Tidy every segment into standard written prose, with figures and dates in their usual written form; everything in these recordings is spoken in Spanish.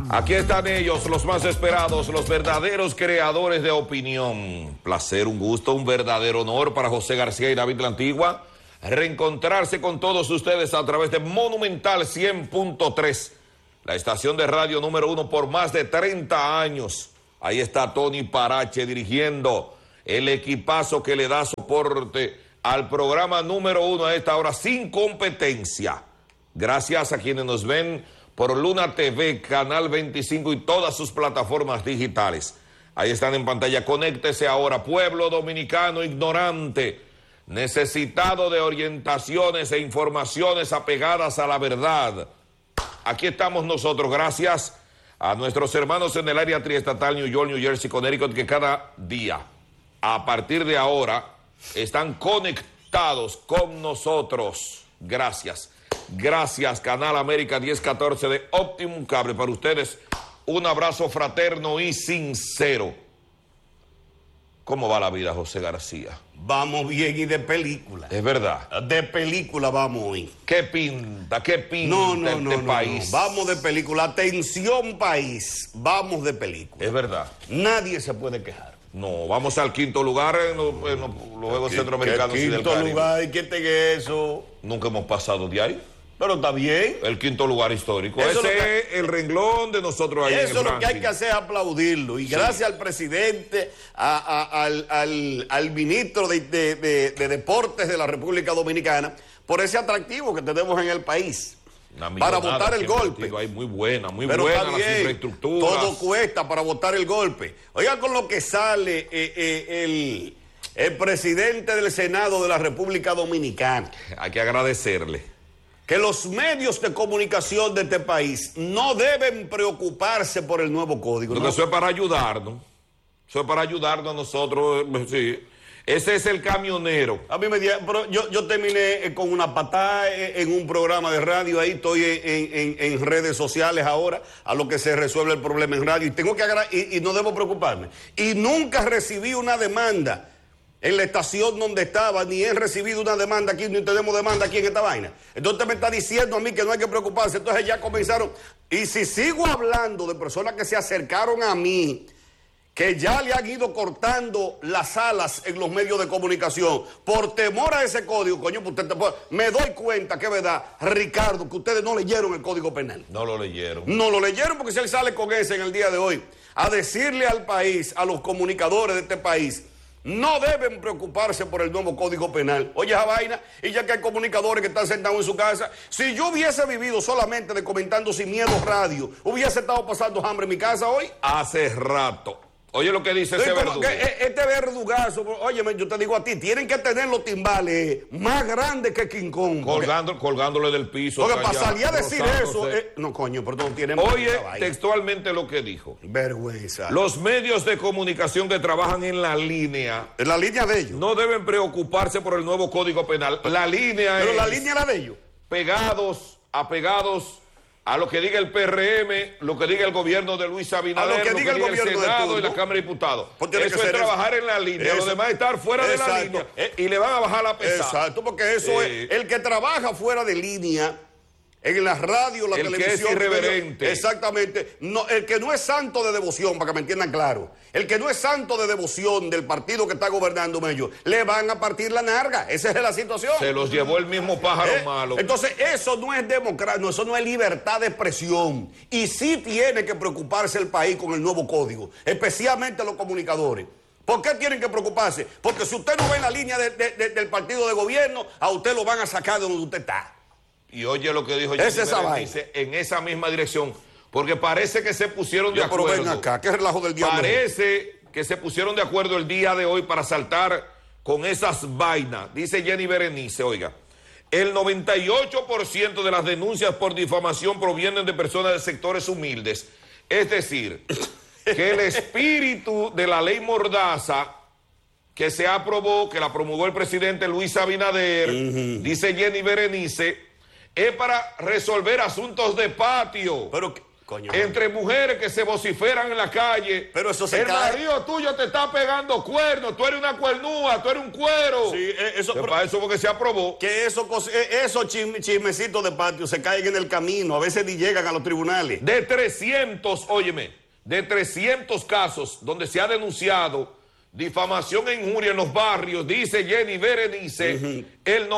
Aquí están ellos, los más esperados, los verdaderos creadores de opinión. Placer, un gusto, un verdadero honor para José García y David La Antigua reencontrarse con todos ustedes a través de Monumental 100.3, la estación de radio número 1 por más de 30 años. Ahí está Tony Parache dirigiendo el equipazo que le da soporte al programa número 1 a esta hora sin competencia. Gracias a quienes nos ven por Luna TV, Canal 25 y todas sus plataformas digitales. Ahí están en pantalla. Conéctese ahora, pueblo dominicano ignorante, necesitado de orientaciones e informaciones apegadas a la verdad. Aquí estamos nosotros, gracias a nuestros hermanos en el área triestatal, New York, New Jersey, Connecticut, que cada día, a partir de ahora, están conectados con nosotros. Gracias. Gracias, Canal América 1014 de Optimum Cable. Para ustedes, un abrazo fraterno y sincero. ¿Cómo va la vida, José García? Vamos bien y de película. Es verdad. De película vamos hoy. ¿Qué pinta? ¿Qué pinta No, país? Vamos de película. Atención, país. Vamos de película. Es verdad. Nadie se puede quejar. No, vamos al quinto lugar en los Juegos Centroamericanos y del Caribe. Quinto lugar, ¿y quién tiene eso? Nunca hemos pasado de ahí. Pero está bien. El quinto lugar histórico. Ese es el renglón de de ahí. Eso es lo que hay que hacer, es aplaudirlo. Y sí, gracias al presidente, al ministro de Deportes de la República Dominicana, por ese atractivo que tenemos en el país. Para votar el golpe. Hay muy buena pero las infraestructuras. Todo cuesta para votar el golpe. Oiga con lo que sale el presidente del Senado de la República Dominicana. Hay que agradecerle. Que los medios de comunicación de este país no deben preocuparse por el nuevo código. Porque eso es para ayudarnos. Eso es para ayudarnos a nosotros. Sí. Ese es el camionero. A mí me dijeron, pero yo terminé con una patada en un programa de radio. Ahí estoy en redes sociales ahora, a lo que se resuelve el problema en radio. Y tengo que y no debo preocuparme. Y nunca recibí una demanda en la estación donde estaba, ni he recibido una demanda aquí, ni tenemos demanda aquí en esta vaina. Entonces me está diciendo a mí que no hay que preocuparse. Entonces ya comenzaron. Y si sigo hablando de personas que se acercaron a mí, que ya le han ido cortando las alas en los medios de comunicación por temor a ese código, coño, me doy cuenta que es verdad, Ricardo, que ustedes no leyeron el Código Penal. No lo leyeron. No lo leyeron, porque si él sale con ese en el día de hoy, a decirle al país, a los comunicadores de este país, no deben preocuparse por el nuevo Código Penal. Oye esa vaina, y ya que hay comunicadores que están sentados en su casa, si yo hubiese vivido solamente de Comentando Sin Miedo radio, hubiese estado pasando hambre en mi casa hoy. Hace rato. Oye lo que dice ese verdugo. Este verdugazo, oye, yo te digo a ti, tienen que tener los timbales más grandes que King Kong. Colgándole del piso. Porque para salir a decir eso, no coño, pero no tiene. Oye, textualmente lo que dijo. Vergüenza. Los medios de comunicación que trabajan en la línea. En la línea de ellos. No deben preocuparse por el nuevo Código Penal. La línea pero la línea era de ellos. Apegados a lo que diga el PRM, lo que diga el gobierno de Luis Abinader, lo que diga el Senado y la Cámara de Diputados. Eso es trabajar en la línea, lo demás es estar fuera de la línea y le van a bajar la pesada. Exacto, porque eso es el que trabaja fuera de línea, en la radio, la televisión. El que es irreverente. Exactamente. No, el que no es santo de devoción, para que me entiendan claro. El que no es santo de devoción del partido que está gobernando ellos, le van a partir la narga. Esa es la situación. Se los llevó el mismo pájaro malo. Entonces, eso no es democracia, no, eso no es libertad de expresión. Y sí tiene que preocuparse el país con el nuevo código, especialmente los comunicadores. ¿Por qué tienen que preocuparse? Porque si usted no ve en la línea del partido de gobierno, a usted lo van a sacar de donde usted está. Y oye lo que dijo Jennifer en esa misma dirección, porque parece que se pusieron de acuerdo. Pero ven acá, ¿qué relajo del diablo? Parece que se pusieron de acuerdo el día de hoy para saltar con esas vainas. Dice Jenny Berenice, oiga, el 98% de las denuncias por difamación provienen de personas de sectores humildes. Es decir, que el espíritu de la ley Mordaza que se aprobó, que la promulgó el presidente Luis Abinader, dice Jenny Berenice, es para resolver asuntos de patio. Pero Coño, entre mujeres que se vociferan en la calle. Pero eso se el cae. marido tuyo te está pegando cuernos, tú eres una cuernúa, tú eres un cuero. Sí, eso, para eso porque se aprobó. Que esos chismecitos de patio se caen en el camino, a veces ni llegan a los tribunales. De 300, óyeme, de 300 casos donde se ha denunciado difamación e injuria en los barrios, dice Jenny Berenice, el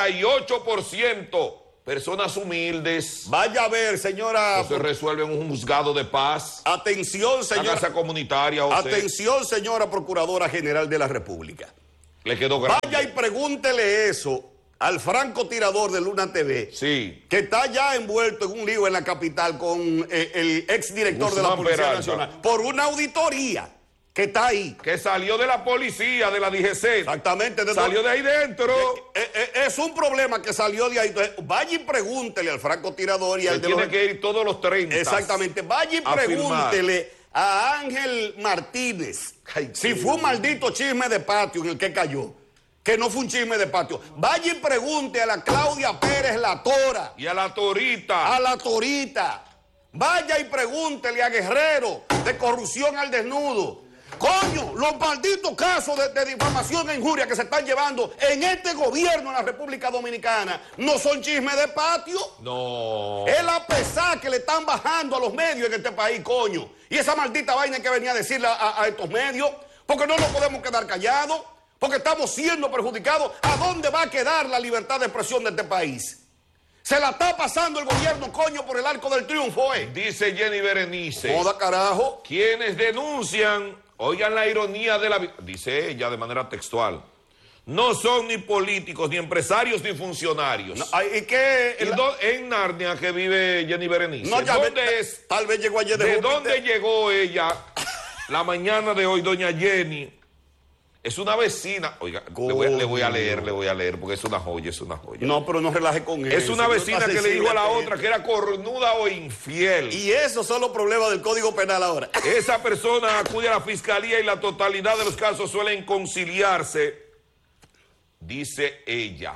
98% personas humildes. Vaya a ver, señora. No se resuelve en un juzgado de paz. Atención, señora. La casa comunitaria, José. Atención, señora Procuradora General de la República. Le quedó grande. Vaya y pregúntele eso al francotirador de Luna TV. Sí. Que está ya envuelto en un lío en la capital con el exdirector de la Policía Peralta. Nacional. Por una auditoría que está ahí. Que salió de la policía, de la DGC. Exactamente. Salió de ahí dentro. Es un problema que salió de ahí. Entonces, vaya y pregúntele al francotirador y al de tiene que ir todos los 30. Exactamente. Vaya y pregúntele a Ángel Martínez. Ay, si fue un maldito chisme de patio en el que cayó. Que no fue un chisme de patio. Vaya y pregunte a la Claudia Pérez, la Tora. Y a la Torita. A la Torita. Vaya y pregúntele a Guerrero de corrupción al desnudo. Coño, los malditos casos de difamación e injuria que se están llevando en este gobierno en la República Dominicana no son chismes de patio. No. Es la pesada que le están bajando a los medios en este país, coño. Y esa maldita vaina que venía a decirle a estos medios, porque no nos podemos quedar callados, porque estamos siendo perjudicados. ¿A dónde va a quedar la libertad de expresión de este país? Se la está pasando el gobierno, coño, por el arco del triunfo, Dice Jenny Berenice. Joda, carajo. Quienes denuncian, oigan la ironía de la... Dice ella de manera textual. No son ni políticos, ni empresarios, ni funcionarios. No, ¿y qué? En Narnia que vive Jenny Berenice. No, ya ¿Dónde es? Tal vez llegó ayer de ¿De Júpiter. dónde llegó ella la mañana de hoy, doña Jenny? Es una vecina. Oiga, le voy a leer, porque es una joya, es una joya. No, pero no relaje con eso. Es una vecina que le dijo a la otra que era cornuda o infiel. Y esos son los problemas del Código Penal ahora. Esa persona acude a la fiscalía y la totalidad de los casos suelen conciliarse, dice ella.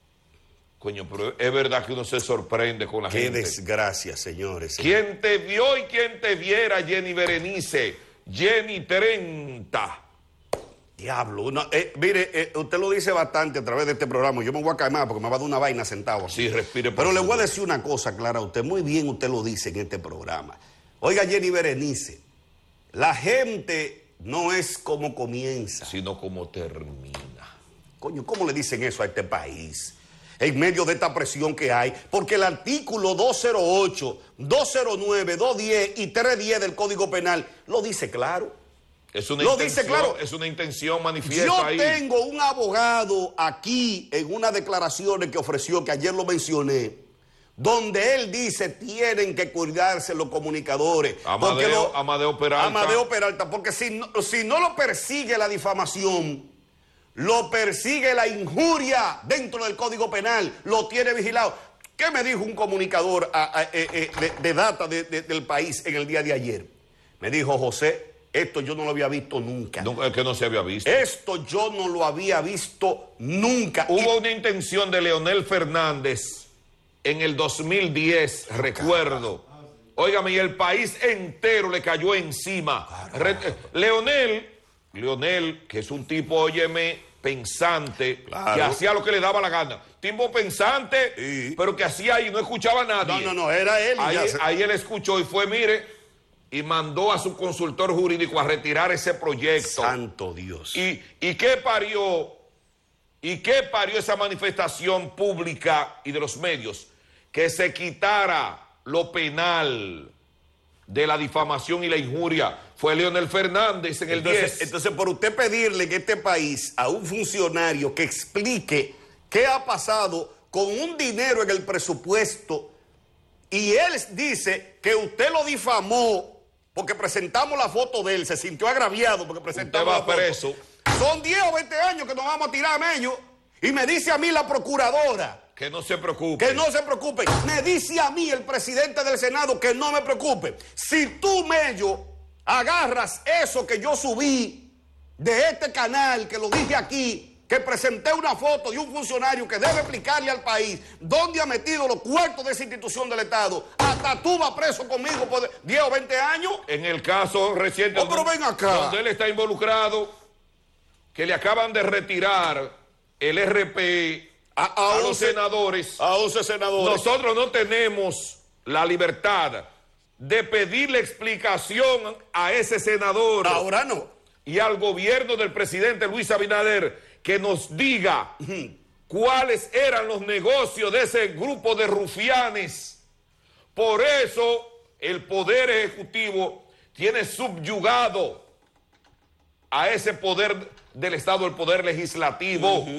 Coño, pero es verdad que uno se sorprende con la gente. Qué desgracia, señores. ¿Quién te vio y quién te viera, Jenny Berenice? Jenny 30. Diablo, mire, usted lo dice bastante a través de este programa. Yo me voy a calmar porque me va a dar una vaina sentado. Sí, respire. Pero le voy a decir una cosa clara a usted. Muy bien usted lo dice en este programa. Oiga, Jenny Berenice, la gente no es como comienza, sino como termina. Coño, ¿cómo le dicen eso a este país? En medio de esta presión que hay. Porque el artículo 208, 209, 210 y 310 del Código Penal lo dice claro. Es una Lo intención, dice claro. Es una intención manifiesta Yo ahí. tengo un abogado aquí en unas declaraciones que ofreció, que ayer lo mencioné, donde él dice tienen que cuidarse los comunicadores. Amadeo Peralta. Amadeo Peralta, porque si no lo persigue la difamación, lo persigue la injuria dentro del Código Penal, lo tiene vigilado. ¿Qué me dijo un comunicador de data del país en el día de ayer? Me dijo, José, esto yo no lo había visto nunca. Es que no se había visto. Esto yo no lo había visto nunca. Hubo una intención de Leonel Fernández en el 2010, recuerdo. Óigame, y el país entero le cayó encima. Leonel, que es un tipo, óyeme, pensante, que hacía lo que le daba la gana. Tipo pensante, pero que hacía y no escuchaba a nadie. No, era él. Ahí él escuchó y fue, mire, y mandó a su consultor jurídico a retirar ese proyecto. Santo Dios. ¿Y qué parió? ¿Y qué parió esa manifestación pública y de los medios? Que se quitara lo penal de la difamación y la injuria. Fue Leonel Fernández en el 10. Entonces, por usted pedirle en este país a un funcionario que explique qué ha pasado con un dinero en el presupuesto, y él dice que usted lo difamó porque presentamos la foto de él, se sintió agraviado porque presentamos la foto. Preso. Son 10 o 20 años que nos vamos a tirar a Mello, y me dice a mí la procuradora que no se preocupe. Que no se preocupe. Me dice a mí el presidente del Senado que no me preocupe. Si tú, Mello, agarras eso que yo subí de este canal, que lo dije aquí, que presenté una foto de un funcionario que debe explicarle al país dónde ha metido los cuartos de esa institución del Estado. Hasta tú vas preso conmigo por 10 o 20 años. En el caso reciente pero ven acá, donde él está involucrado, que le acaban de retirar el RP a los senadores. A 11 senadores. Nosotros no tenemos la libertad de pedirle explicación a ese senador. Ahora no. Y al gobierno del presidente Luis Abinader que nos diga cuáles eran los negocios de ese grupo de rufianes. Por eso el Poder Ejecutivo tiene subyugado a ese poder del Estado, el Poder Legislativo.